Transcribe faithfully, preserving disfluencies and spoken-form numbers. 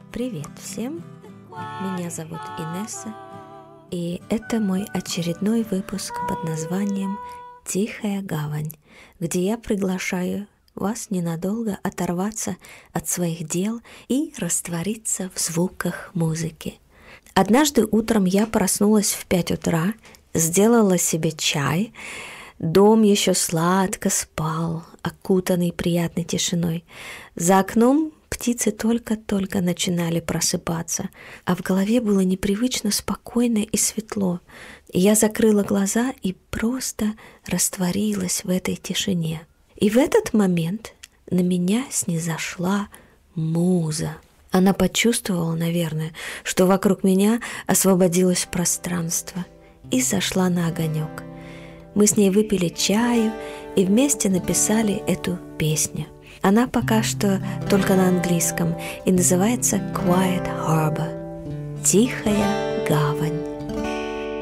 Привет всем! Меня зовут Инесса, и это мой очередной выпуск под названием «Тихая гавань», где я приглашаю вас ненадолго оторваться от своих дел и раствориться в звуках музыки. Однажды утром я проснулась в пять утра, сделала себе чай. Дом еще сладко спал, окутанный приятной тишиной. За окном птицы только-только начинали просыпаться, а в голове было непривычно спокойно и светло. Я закрыла глаза и просто растворилась в этой тишине. И в этот момент на меня снизошла муза. Она почувствовала, наверное, что вокруг меня освободилось пространство, и сошла на огонек. Мы с ней выпили чаю и вместе написали эту песню. Она пока что только на английском и называется «Quiet Harbor» – «Тихая гавань».